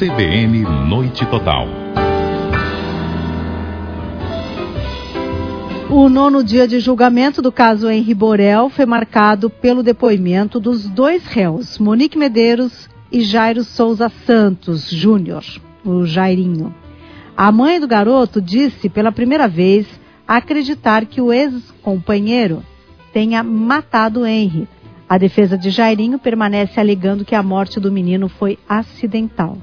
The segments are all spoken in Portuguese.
CBN Noite Total. O 9º dia de julgamento do caso Henri Borel foi marcado pelo depoimento dos dois réus, Monique Medeiros e Jairo Souza Santos Júnior, o Jairinho. A mãe do garoto disse pela primeira vez acreditar que o ex-companheiro tenha matado Henri. A defesa de Jairinho permanece alegando que a morte do menino foi acidental.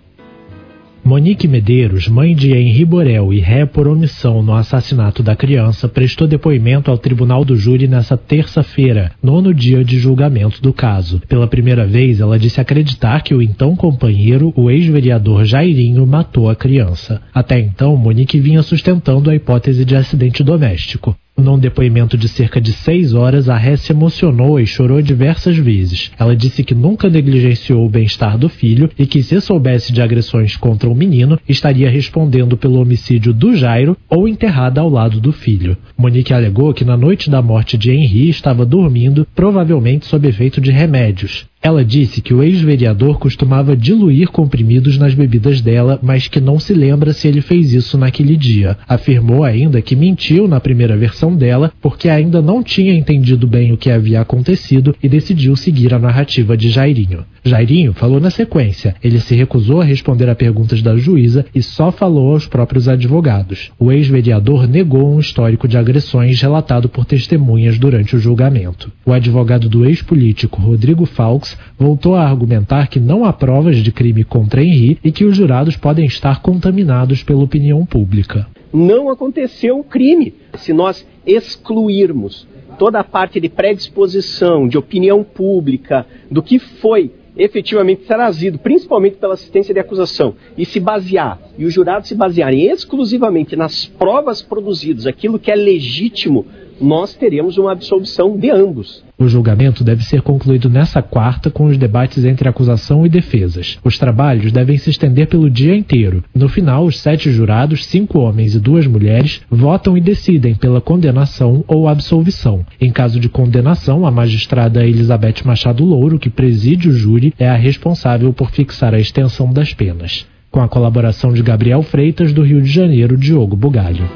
Monique Medeiros, mãe de Henri Borel e ré por omissão no assassinato da criança, prestou depoimento ao Tribunal do Júri nesta terça-feira, 9º dia de julgamento do caso. Pela primeira vez, ela disse acreditar que o então companheiro, o ex-vereador Jairinho, matou a criança. Até então, Monique vinha sustentando a hipótese de acidente doméstico. Num depoimento de cerca de 6 horas, a ré se emocionou e chorou diversas vezes. Ela disse que nunca negligenciou o bem-estar do filho e que, se soubesse de agressões contra o menino, estaria respondendo pelo homicídio do Jairo ou enterrada ao lado do filho. Monique alegou que na noite da morte de Henri estava dormindo, provavelmente sob efeito de remédios. Ela disse que o ex-vereador costumava diluir comprimidos nas bebidas dela, mas que não se lembra se ele fez isso naquele dia. Afirmou ainda que mentiu na primeira versão dela porque ainda não tinha entendido bem o que havia acontecido e decidiu seguir a narrativa de Jairinho. Jairinho falou na sequência. Ele se recusou a responder a perguntas da juíza e só falou aos próprios advogados. O ex-vereador negou um histórico de agressões relatado por testemunhas durante o julgamento. O advogado do ex-político Rodrigo Faux voltou a argumentar que não há provas de crime contra Henri e que os jurados podem estar contaminados pela opinião pública. Não aconteceu o crime. Se nós excluirmos toda a parte de predisposição, de opinião pública, do que foi efetivamente trazido, principalmente pela assistência de acusação, e se basear, e os jurados se basearem exclusivamente nas provas produzidas, aquilo que é legítimo, nós teremos uma absolvição de ambos. O julgamento deve ser concluído nesta quarta com os debates entre acusação e defesas. Os trabalhos devem se estender pelo dia inteiro. No final, os 7 jurados, 5 homens e 2 mulheres, votam e decidem pela condenação ou absolvição. Em caso de condenação, a magistrada Elizabeth Machado Louro, que preside o júri, é a responsável por fixar a extensão das penas. Com a colaboração de Gabriel Freitas, do Rio de Janeiro, Diogo Bugalho.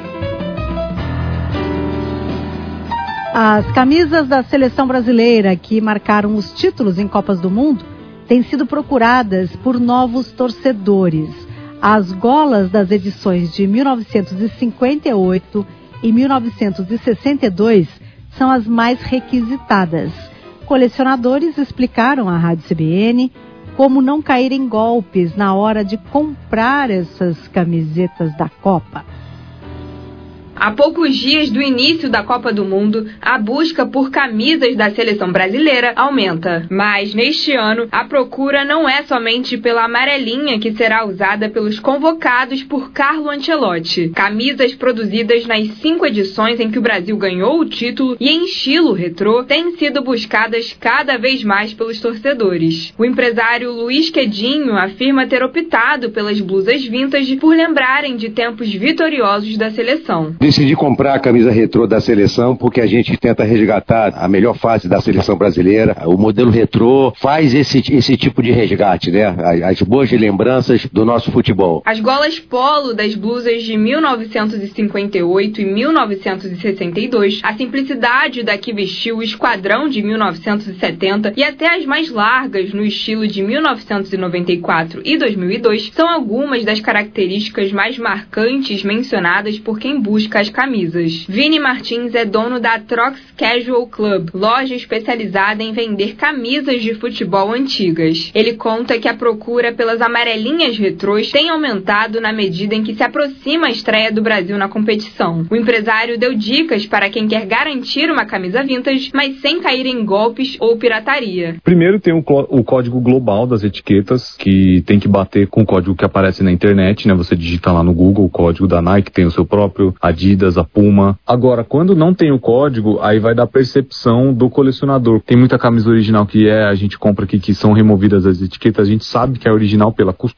As camisas da seleção brasileira que marcaram os títulos em Copas do Mundo têm sido procuradas por novos torcedores. As golas das edições de 1958 e 1962 são as mais requisitadas. Colecionadores explicaram à Rádio CBN como não cair em golpes na hora de comprar essas camisetas da Copa. Há poucos dias do início da Copa do Mundo, a busca por camisas da seleção brasileira aumenta. Mas, neste ano, a procura não é somente pela amarelinha que será usada pelos convocados por Carlo Ancelotti. Camisas produzidas nas 5 edições em que o Brasil ganhou o título e em estilo retrô têm sido buscadas cada vez mais pelos torcedores. O empresário Luiz Quedinho afirma ter optado pelas blusas vintage por lembrarem de tempos vitoriosos da seleção. Decidi comprar a camisa retrô da seleção porque a gente tenta resgatar a melhor fase da seleção brasileira. O modelo retrô faz esse tipo de resgate, né? As boas lembranças do nosso futebol. As golas polo das blusas de 1958 e 1962, a simplicidade da que vestiu o esquadrão de 1970 e até as mais largas no estilo de 1994 e 2002 são algumas das características mais marcantes mencionadas por quem busca as camisas. Vini Martins é dono da Trox Casual Club, loja especializada em vender camisas de futebol antigas. Ele conta que a procura pelas amarelinhas retrôs tem aumentado na medida em que se aproxima a estreia do Brasil na competição. O empresário deu dicas para quem quer garantir uma camisa vintage, mas sem cair em golpes ou pirataria. Primeiro tem o código global das etiquetas, que tem que bater com o código que aparece na internet, né? Você digita lá no Google o código da Nike, tem o seu próprio, Adidas, a Puma. Agora, quando não tem o código, aí vai dar percepção do colecionador. Tem muita camisa original que a gente compra aqui, que são removidas as etiquetas, a gente sabe que é original pela